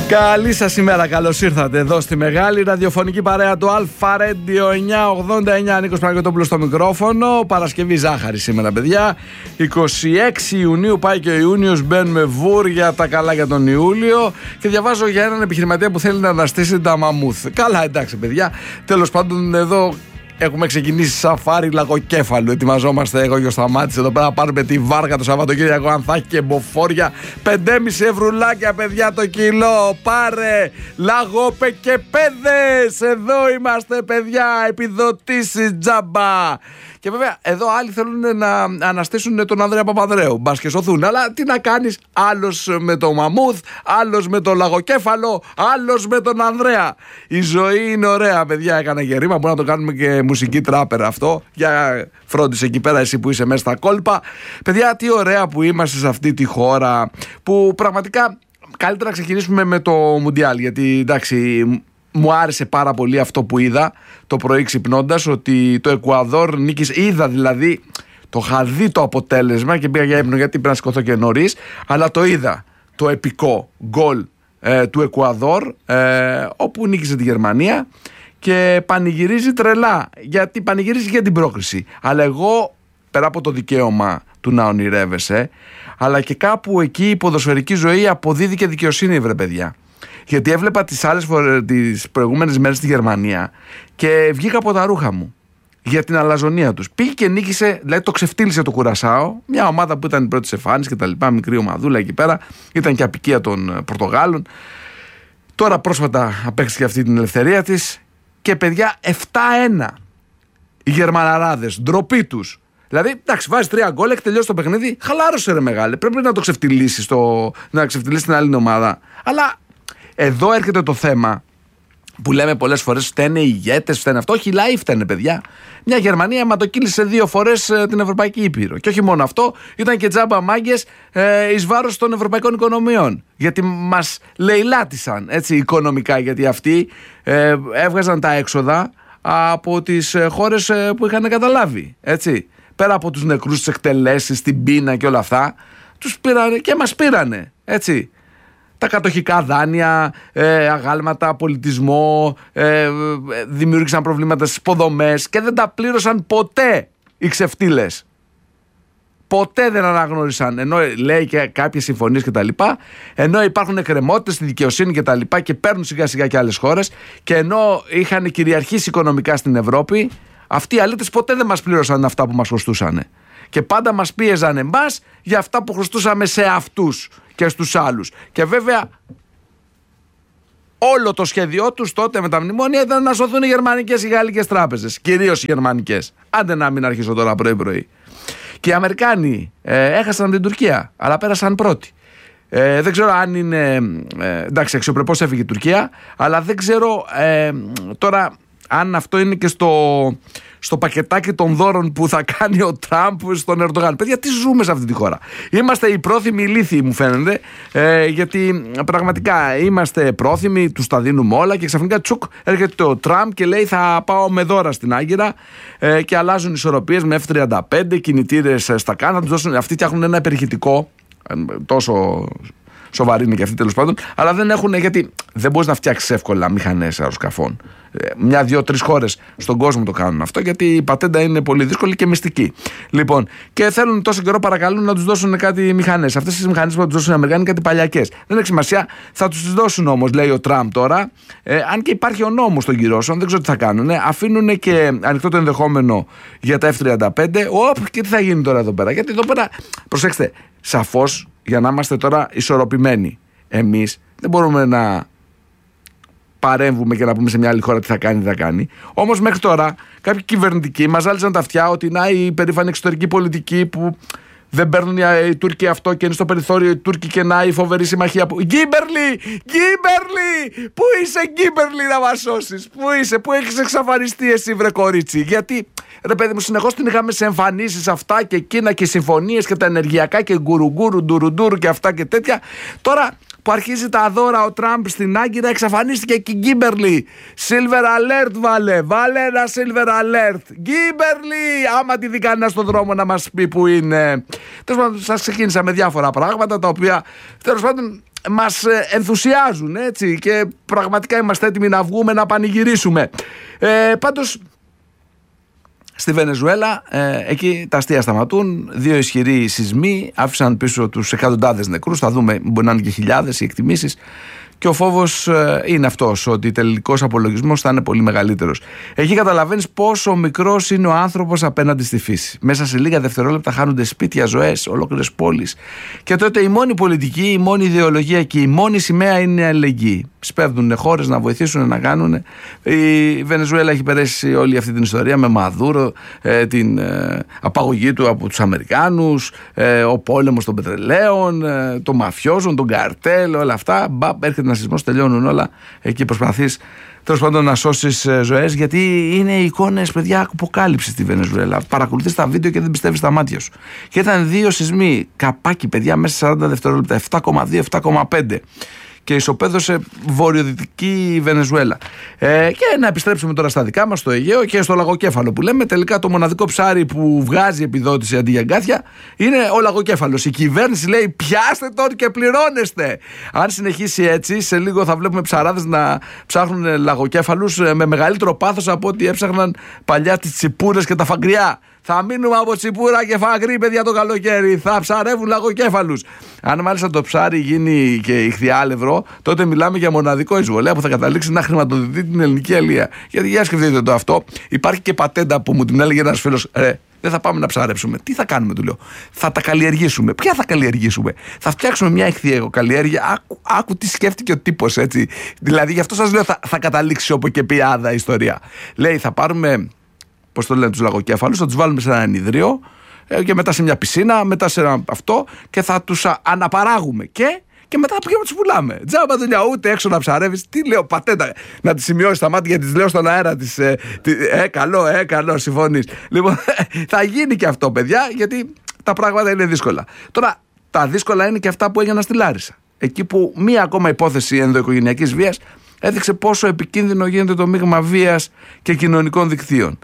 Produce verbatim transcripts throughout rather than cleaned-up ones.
Καλή σας ημέρα, καλώς ήρθατε εδώ στη μεγάλη ραδιοφωνική παρέα του Αλφα Radio εννιακόσια ογδόντα εννιά. Νίκος Παναγιωτόπουλος στο μικρόφωνο. Παρασκευή ζάχαρη σήμερα, παιδιά. είκοσι έξι Ιουνίου πάει και ο Ιούνιος. Μπαίνουμε βούρια τα καλά για τον Ιούλιο. Και διαβάζω για έναν επιχειρηματία που θέλει να αναστήσει τα μαμούθ. Καλά, εντάξει, παιδιά. Τέλος πάντων, εδώ έχουμε ξεκινήσει σαφάρι λαγοκέφαλου. Ετοιμαζόμαστε εγώ και ο Σταμάτης εδώ πέρα να πάρουμε τη βάρκα το Σαββατοκύριακο. Αν θα έχει και μποφόρια. πέντε και μισό ευρουλάκια, παιδιά, το κιλό. Πάρε λαγοπεκεπέδες. Εδώ είμαστε, παιδιά. Επιδοτήσεις τζάμπα. Και βέβαια, εδώ άλλοι θέλουν να αναστήσουν τον Ανδρέα Παπανδρέου. Μπας και σωθούν. Αλλά τι να κάνεις, άλλος με το μαμούθ, άλλος με το λαγοκέφαλο, άλλος με τον Ανδρέα. Η ζωή είναι ωραία, παιδιά. Έκανα γερίμα. Μπορούμε να το κάνουμε και μουσική τράπερ αυτό. Για φρόντισε εκεί πέρα, εσύ που είσαι μέσα στα κόλπα. Παιδιά, τι ωραία που είμαστε σε αυτή τη χώρα. Που πραγματικά καλύτερα να ξεκινήσουμε με το Μουντιάλ. Γιατί εντάξει, μου άρεσε πάρα πολύ αυτό που είδα το πρωί ξυπνώντας, ότι το Εκουαδόρ νίκησε. Είδα δηλαδή, το είχα δει το αποτέλεσμα και πήγα για ύπνο γιατί πρέπει να σηκωθώ και νωρίς, αλλά το είδα το επικό γκολ ε, του Εκουαδόρ, ε, όπου νίκησε τη Γερμανία και πανηγυρίζει τρελά, γιατί πανηγυρίζει για την πρόκριση. Αλλά εγώ, πέρα από το δικαίωμα του να ονειρεύεσαι, αλλά και κάπου εκεί η ποδοσφαιρική ζωή αποδίδει και δικαιοσύνη, βρε παιδιά. Γιατί έβλεπα τις άλλες φορές, τις προηγούμενες μέρες στη Γερμανία και βγήκα από τα ρούχα μου για την αλαζονία τους. Πήγε και νίκησε, δηλαδή το ξεφτύλισε το Κουρασάο, μια ομάδα που ήταν η πρώτη εμφάνιση και τα λοιπά, μικρή ομαδούλα εκεί πέρα, ήταν και απικία των Πορτογάλων. Τώρα πρόσφατα απέκτησε και αυτή την ελευθερία της και παιδιά επτά ένα οι Γερμαναράδες, ντροπή τους. Δηλαδή, εντάξει, βάζει τρία γκολ, έχει τελειώσει το παιχνίδι, χαλάρωσε ρε μεγάλε. Πρέπει να το ξεφτυλίσει, στο, να ξεφτυλίσει την άλλη ομάδα. Αλλά εδώ έρχεται το θέμα που λέμε πολλές φορές, φταίνε οι ηγέτες, φταίνε αυτό. Όχι, οι λαοί φταίνε, παιδιά. Μια Γερμανία αιματοκύλησε δύο φορές ε, την Ευρωπαϊκή Ήπειρο. Και όχι μόνο αυτό, ήταν και τζάμπα μάγκες ε, εις βάρος των ευρωπαϊκών οικονομιών. Γιατί μας λαιλάτισαν έτσι οικονομικά, γιατί αυτοί ε, έβγαζαν τα έξοδα από τις ε, χώρες ε, που είχαν καταλάβει. Έτσι. Πέρα από τους νεκρούς, τις εκτελέσεις, την πείνα και όλα αυτά, τους πήρανε και μας πήρανε. Έτσι. Τα κατοχικά δάνεια, ε, αγάλματα, πολιτισμό, ε, δημιούργησαν προβλήματα στις υποδομές και δεν τα πλήρωσαν ποτέ οι ξεφτύλες. Ποτέ δεν αναγνώρισαν, ενώ λέει και κάποιες συμφωνίες και τα λοιπά, ενώ υπάρχουν εκκρεμότητες στη δικαιοσύνη και τα λοιπά και παίρνουν σιγά σιγά και άλλες χώρες, και ενώ είχαν κυριαρχήσει οικονομικά στην Ευρώπη, αυτοί οι αλήτες ποτέ δεν μας πλήρωσαν αυτά που μας χρωστούσαν. Και πάντα μας πίεζαν εμάς για αυτά που χρωστούσαμε σε αυτούς και στους άλλους. Και βέβαια όλο το σχέδιό τους τότε με τα μνημόνια ήταν να σωθούν οι γερμανικές, οι γαλλικές τράπεζες. Κυρίως οι γερμανικές. Άντε να μην αρχίσω τώρα πρωί-πρωί. Και οι Αμερικάνοι ε, έχασαν την Τουρκία, αλλά πέρασαν πρώτοι. Ε, δεν ξέρω αν είναι. Ε, εντάξει, αξιοπρεπώς έφυγε η Τουρκία, αλλά δεν ξέρω ε, τώρα αν αυτό είναι και στο, στο πακετάκι των δώρων που θα κάνει ο Τραμπ στον Ερντογάν. Παιδιά, τι ζούμε σε αυτή τη χώρα. Είμαστε οι πρόθυμοι ηλίθιοι, μου φαίνεται, ε, γιατί πραγματικά είμαστε πρόθυμοι, τους τα δίνουμε όλα και ξαφνικά τσουκ έρχεται ο Τραμπ και λέει θα πάω με δώρα στην Άγκυρα, ε, και αλλάζουν ισορροπίες με εφ τριάντα πέντε, κινητήρες στα κάνα, τους δώσουν, αυτοί φτιάχνουν ένα υπερηχητικό, ε, τόσο σοβαρή είναι και αυτή τέλος πάντων, αλλά δεν έχουν, γιατί δεν μπορείς να φτιάξεις εύκολα μηχανές αεροσκαφών. Μια, δύο, τρεις χώρες στον κόσμο το κάνουν αυτό, γιατί η πατέντα είναι πολύ δύσκολη και μυστική. Λοιπόν, και θέλουν τόσο καιρό, παρακαλούν να τους δώσουν κάτι μηχανές. Αυτές τις μηχανές που θα τους δώσουν οι Αμερικάνοι κάτι παλιακές. Δεν έχει σημασία, θα τους τις δώσουν όμως, λέει ο Τραμπ τώρα. Ε, αν και υπάρχει ο νόμος των κυρώσεων, δεν ξέρω τι θα κάνουν. Αφήνουν και ανοιχτό το ενδεχόμενο για τα εφ τριάντα πέντε. Οπ, και τι θα γίνει τώρα εδώ πέρα. Γιατί εδώ πέρα, προσέξτε, σαφώς για να είμαστε τώρα ισορροπημένοι, εμείς δεν μπορούμε να παρέμβουμε και να πούμε σε μια άλλη χώρα τι θα κάνει, τι θα κάνει. Όμως μέχρι τώρα κάποιοι κυβερνητικοί μας ζάλισαν τα αυτιά ότι να η περήφανη εξωτερική πολιτική που δεν παίρνουν οι Τούρκοι αυτό και είναι στο περιθώριο οι Τούρκοι και να η φοβερή συμμαχία που. Γκίμπερλι! Γκίμπερλι! Πού είσαι, Γκίμπερλι, να μας σώσεις? Πού είσαι, πού έχεις εξαφανιστεί εσύ, βρε κορίτσι? Γιατί, ρε παιδί μου, συνεχώς την είχαμε σε εμφανίσεις αυτά και εκείνα και συμφωνίες και τα ενεργειακά και γκουρουγκούρου, ντουρουντούρου και αυτά και τέτοια. Τώρα που αρχίζει τα δώρα ο Τραμπ στην Άγκυρα, εξαφανίστηκε και η Γκίμπερλι. Silver alert βάλε, βάλε ένα silver alert. Γκίμπερλι, άμα τη δει κανένα στον δρόμο να μας πει που είναι. Τέλος πάντων, σας ξεκίνησα με διάφορα πράγματα τα οποία τέλος πάντων μας ενθουσιάζουν, έτσι, και πραγματικά είμαστε έτοιμοι να βγούμε να πανηγυρίσουμε. Ε, πάντως στη Βενεζουέλα, ε, εκεί τα αστεία σταματούν. Δύο ισχυροί σεισμοί άφησαν πίσω τους εκατοντάδες νεκρούς. Θα δούμε, μπορεί να είναι και χιλιάδες οι εκτιμήσεις. Και ο φόβος ε, είναι αυτός, ότι τελικός απολογισμός θα είναι πολύ μεγαλύτερος. Εκεί καταλαβαίνεις πόσο μικρός είναι ο άνθρωπος απέναντι στη φύση. Μέσα σε λίγα δευτερόλεπτα χάνονται σπίτια, ζωές, ολόκληρες πόλεις. Και τότε η μόνη πολιτική, η μόνη ιδεολογία και η μόνη σημαία είναι η αλληλεγγύη. Σπέβδουν χώρες να βοηθήσουν, να κάνουν. Η Βενεζουέλα έχει περάσει όλη αυτή την ιστορία με Μαδούρο, ε, την ε, απαγωγή του από τους Αμερικάνους, ε, ο πόλεμος των πετρελαίων, ε, των μαφιόζων, των καρτέλ, όλα αυτά. Μπα, έρχεται ένα σεισμός, τελειώνουν όλα. Εκεί προσπαθείς τέλος πάντων να σώσεις ε, ζωές, γιατί είναι εικόνες, παιδιά, αποκάλυψη στη Βενεζουέλα. Παρακολουθείς τα βίντεο και δεν πιστεύεις τα μάτια σου. Και ήταν δύο σεισμοί, καπάκι, παιδιά, μέσα σε σαράντα δευτερόλεπτα, επτά κόμμα δύο, επτά κόμμα πέντε. Και ισοπαίδωσε βορειοδυτική Βενεζουέλα. Ε, και να επιστρέψουμε τώρα στα δικά μας, στο Αιγαίο και στο λαγοκέφαλο που λέμε. Τελικά το μοναδικό ψάρι που βγάζει επιδότηση αντί για γκάθια είναι ο λαγοκέφαλος. Η κυβέρνηση λέει: πιάστε τον και πληρώνεστε. Αν συνεχίσει έτσι, σε λίγο θα βλέπουμε ψαράδες να ψάχνουν λαγοκέφαλους με μεγαλύτερο πάθος από ό,τι έψαχναν παλιά τις τσιπούρες και τα φαγκριά. Θα μείνουμε από τσιπούρα και φαγρί, παιδιά, το καλοκαίρι. Θα ψαρεύουν λαγοκέφαλους. Αν μάλιστα το ψάρι γίνει και ηχθιάλευρο, τότε μιλάμε για μοναδικό εισβολέα που θα καταλήξει να χρηματοδοτεί την ελληνική αλεία. Γιατί για σκεφτείτε το αυτό. Υπάρχει και πατέντα που μου την έλεγε ένας φίλος. Ρε, δεν θα πάμε να ψαρέψουμε. Τι θα κάνουμε, του λέω. Θα τα καλλιεργήσουμε. Ποια θα καλλιεργήσουμε? Θα φτιάξουμε μια ηχθιοκαλλιέργεια. Άκου, άκου τι σκέφτηκε ο τύπος, έτσι. Δηλαδή, γι' αυτό σας λέω, θα, θα καταλήξει όπου και πιάδα η ιστορία. Λέει, θα πάρουμε, πώς το λένε, τους λαγοκέφαλους, θα τους βάλουμε σε ένα ενιδρίο και μετά σε μια πισίνα, μετά σε ένα αυτό, και θα τους αναπαράγουμε. Και, και μετά πήγαμε τους πουλάμε. Τζάμπα δουλειά, ούτε έξω να ψαρεύεις. Τι λέω, πατέντα, να τις σημειώσεις τα μάτια, γιατί τις λέω στον αέρα της. Ε, ε, καλό, ε, καλό, συμφωνείς. Λοιπόν, θα γίνει και αυτό, παιδιά, γιατί τα πράγματα είναι δύσκολα. Τώρα, τα δύσκολα είναι και αυτά που έγιναν στη Λάρισα. Εκεί που μία ακόμα υπόθεση ενδοοικογενειακής βίας έδειξε πόσο επικίνδυνο γίνεται το μείγμα βίας και κοινωνικών δικτύων.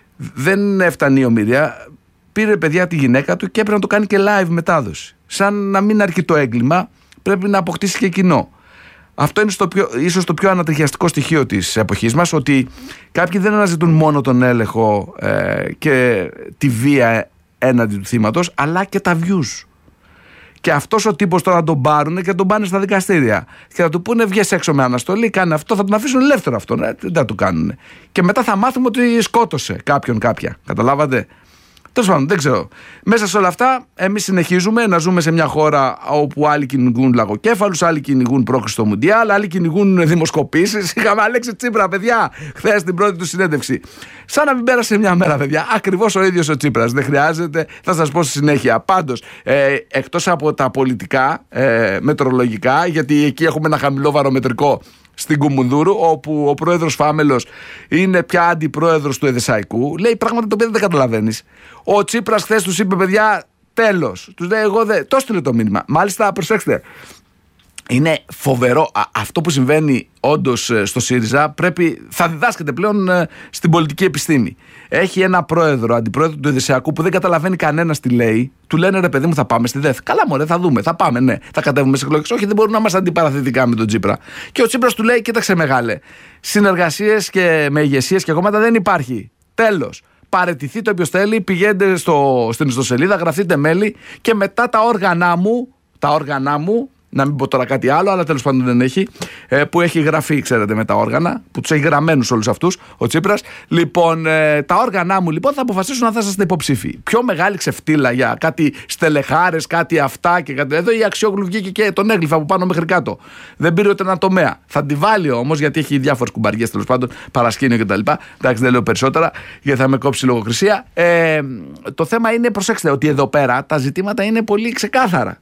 Δεν έφτανε η ομήρια. Πήρε, παιδιά, τη γυναίκα του και έπρεπε να το κάνει και live μετάδοση. Σαν να μην αρκεί το έγκλημα, πρέπει να αποκτήσει και κοινό. Αυτό είναι στο πιο, ίσως το πιο ανατριχιαστικό στοιχείο της εποχής μας, ότι κάποιοι δεν αναζητούν μόνο τον έλεγχο ε, και τη βία έναντι του θύματος, αλλά και τα views. Και αυτός ο τύπος τώρα τον πάρουν και τον πάνε στα δικαστήρια. Και θα του πούνε: βγες έξω με αναστολή, κάνε αυτό, θα τον αφήσουν ελεύθερο αυτόν. Ε, δεν θα του κάνουν. Και μετά θα μάθουμε ότι σκότωσε κάποιον, κάποια. Καταλάβατε? Τέλος πάντων, δεν ξέρω. Μέσα σε όλα αυτά, εμείς συνεχίζουμε να ζούμε σε μια χώρα όπου άλλοι κυνηγούν λαγοκέφαλους, άλλοι κυνηγούν πρόκριση στο Μουντιάλ, άλλοι κυνηγούν δημοσκοπήσεις. Είχαμε Αλέξη Τσίπρα, παιδιά, χθες την πρώτη του συνέντευξη. Σαν να μην πέρασε μια μέρα, παιδιά. Ακριβώς ο ίδιος ο Τσίπρας. Δεν χρειάζεται, θα σας πω στη συνέχεια. Πάντως, ε, εκτός από τα πολιτικά, ε, μετρολογικά, γιατί εκεί έχουμε ένα χαμηλό βαρομετρικό στην Κουμουνδούρου, όπου ο πρόεδρος Φάμελος είναι πια αντιπρόεδρος του Εδεσσαϊκού, λέει πράγματα τα οποία δεν καταλαβαίνεις. Ο Τσίπρας χθες τους είπε: παιδιά, τέλος. Τους λέει: εγώ δεν. Το έστειλε το μήνυμα. Μάλιστα, προσέξτε. Είναι φοβερό. Α, αυτό που συμβαίνει όντως στο ΣΥΡΙΖΑ πρέπει, θα διδάσκεται πλέον ε, στην πολιτική επιστήμη. Έχει ένα πρόεδρο, αντιπρόεδρο του Εδεσσιακού, που δεν καταλαβαίνει κανένας τι λέει. Του λένε: ρε παιδί μου, θα πάμε στη ΔΕΘ. Καλά, μωρέ, θα δούμε, θα πάμε, ναι. Θα κατέβουμε σε εκλογές. Όχι, δεν μπορούν να είμαστε αντιπαραθετικά με τον Τσίπρα. Και ο Τσίπρας του λέει: κοίταξε, μεγάλε. Συνεργασίες και με ηγεσίες και κόμματα δεν υπάρχει. Τέλος. Παραιτηθείτε όποιος θέλει, πηγαίνετε στο, στην ιστοσελίδα, γραφτείτε μέλη και μετά τα όργανα μου, τα όργανα μου, να μην πω τώρα κάτι άλλο, αλλά τέλος πάντων δεν έχει, ε, που έχει γραφεί, ξέρετε, με τα όργανα, που τους έχει γραμμένους όλους αυτούς, ο Τσίπρας. Λοιπόν, ε, τα όργανα μου λοιπόν θα αποφασίσουν αν θα είστε υποψήφοι. Πιο μεγάλη ξεφτύλα για κάτι στελεχάρες, κάτι αυτά και κάτι. Εδώ η Αξιόγλου βγήκε και τον έγλυφα από πάνω μέχρι κάτω. Δεν πήρε ούτε ένα τομέα. Θα τη βάλει όμως, γιατί έχει διάφορες κουμπαριές, τέλος πάντων, παρασκήνιο κτλ. Εντάξει, δεν λέω περισσότερα, γιατί θα με κόψει λογοκρισία. Ε, το θέμα είναι, προσέξτε, ότι εδώ πέρα τα ζητήματα είναι πολύ ξεκάθαρα.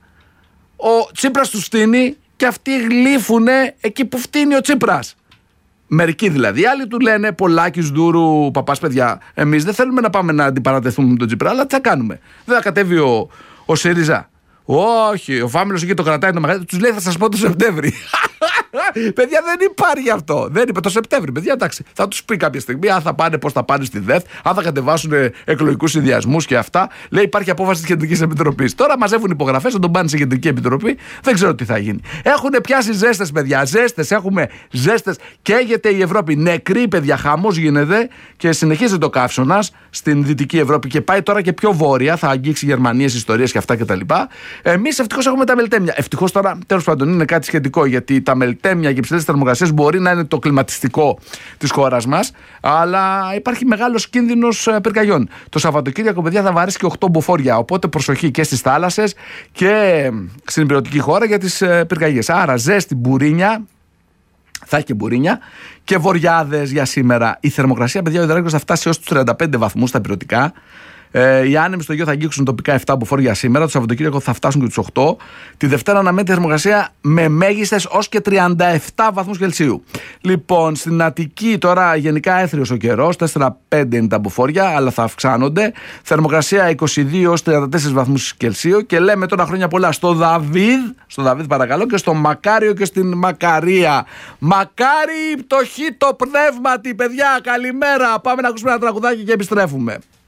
Ο Τσίπρας τους φτύνει και αυτοί γλύφουνε εκεί που φτύνει ο Τσίπρας. Μερικοί δηλαδή. Οι άλλοι του λένε: Πολάκης, Δούρου, παπάς, παιδιά, εμείς δεν θέλουμε να πάμε να αντιπαρατεθούμε με τον Τσίπρα, αλλά τι θα κάνουμε? Δεν θα κατέβει ο, ο ΣΥΡΙΖΑ? Όχι, ο Φάμελος εκεί το κρατάει το μαγαζί, τους λέει: θα σας πω το Σεπτέμβρη. Παιδιά, δεν υπάρχει αυτό. Δεν είπε το Σεπτέμβρη, παιδιά, εντάξει. Θα του πει κάποια στιγμή αν θα πάνε, πώς θα πάνε στη ΔΕΘ, αν θα κατεβάσουν εκλογικούς συνδυασμούς και αυτά. Λέει υπάρχει απόφαση της Κεντρικής Επιτροπής. Τώρα μαζεύουν υπογραφές, θα τον πάνε σε Κεντρική Επιτροπή. Δεν ξέρω τι θα γίνει. Έχουν πιάσει ζέστες, παιδιά. Ζέστες, έχουμε ζέστες. Καίγεται η Ευρώπη. Νεκρή, παιδιά. Χαμός γίνεται και συνεχίζει το καύσωνας στην Δυτική Ευρώπη και πάει τώρα και πιο βόρεια. Θα αγγίξει Γερμανίες, ιστορίες και αυτά κτλ. Εμείς ευτυχώς έχουμε τα μελτέμια. Ευτυχώς τώρα, τέλος πάντων, είναι κάτι σχετικό γιατί τα μελτέμια και οι υψηλές θερμοκρασίες μπορεί να είναι το κλιματιστικό της χώρας μας, αλλά υπάρχει μεγάλος κίνδυνος πυρκαγιών. Το Σαββατοκύριακο, παιδιά, θα βαρέσει και οκτώ μποφόρια. Οπότε προσοχή και στις θάλασσες και στην υπηρετική χώρα για τις πυρκαγιές. Άρα ζέστη, μπουρίνια. Θα έχει και μπουρίνια και βοριάδες για σήμερα. Η θερμοκρασία, παιδιά, ο Ιδράκος θα φτάσει έως τους τριάντα πέντε βαθμούς στα υπηρετικά. Ε, οι άνεμοι στο γιο θα αγγίξουν τοπικά επτά μποφόρ σήμερα. Το Σαββατοκύριακο θα φτάσουν και τους οκτώ. Τη Δευτέρα αναμένεται η θερμοκρασία με μέγιστες ως και τριάντα επτά βαθμούς Κελσίου. Λοιπόν, στην Αττική τώρα γενικά έθριος ο καιρός. τέσσερα πέντε είναι τα μποφόρ, αλλά θα αυξάνονται. Θερμοκρασία είκοσι δύο έως τριάντα τέσσερα βαθμούς Κελσίου. Και λέμε τώρα χρόνια πολλά στο Δαβίδ, στο Δαβίδ παρακαλώ, και στο Μακάριο και στην Μακαρία. Μακάρι η πτωχή το πνεύματι, παιδιά. Καλημέρα. Πάμε να ακούσουμε ένα τραγουδάκι και επιστρέφουμε.